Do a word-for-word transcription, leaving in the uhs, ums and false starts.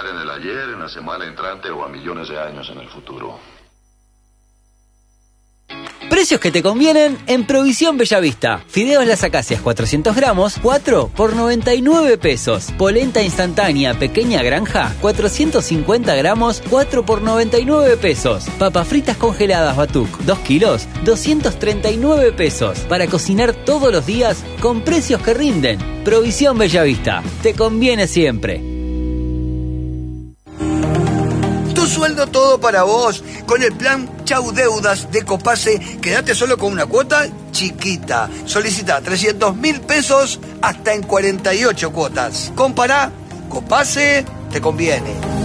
pensar en el ayer, en la semana entrante o a millones de años en el futuro. Precios que te convienen en Provisión Bellavista. Fideos Las Acacias cuatrocientos gramos, cuatro por noventa y nueve pesos. Polenta instantánea pequeña granja, cuatrocientos cincuenta gramos, cuatro por noventa y nueve pesos. Papas fritas congeladas Batuc, dos kilos, doscientos treinta y nueve pesos. Para cocinar todos los días con precios que rinden. Provisión Bellavista. Te conviene siempre. Tu sueldo todo para vos. Con el plan Chau Deudas de Copase, quedate solo con una cuota chiquita. Solicita trescientos mil pesos hasta en cuarenta y ocho cuotas. Compará, Copase te conviene.